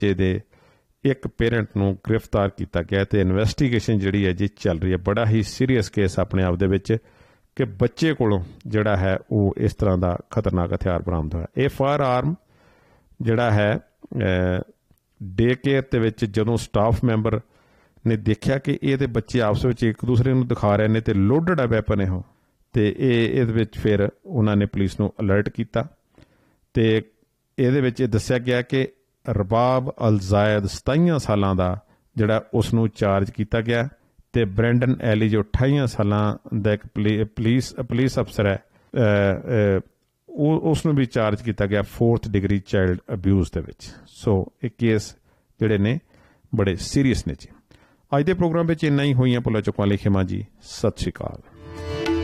ਦੇ एक पेरेंट नूं गिरफ्तार किया गया ते इन्वेस्टिगेशन जिहड़ी है जी चल रही है। बड़ा ही सीरीयस केस अपने आप दे विच कि बच्चे कोलों जिहड़ा है वो इस तरह का खतरनाक हथियार बरामद होया। ये फायर आर्म जिहड़ा है डे केयर दे विच जदों स्टाफ मैंबर ने देखा कि ये बच्चे आपस में एक दूसरे नूं दिखा रहे हैं तो लोडड है वैपन इहो, ते इहदे विच फिर उन्होंने पुलिस नूं अलर्ट किया ते इहदे विच दस्सिया गया कि रबाब अल जायद 27 सालां दा जिहड़ा उसनूं चार्ज किया गया ते ब्रैंडन एली जो 28 सालां दा एक पुलिस अफसर है उसनूं भी चार्ज किया गया 4th डिग्री चाइल्ड अब्यूज़ दे विच। सो ये केस जिहड़े ने बड़े सीरीयस ने जी। अज दे प्रोग्राम विच इन्ना ही। होईयां भुल्लां चुकां ਲਈ ਖਿਮਾ जी। सत श्री अकाल।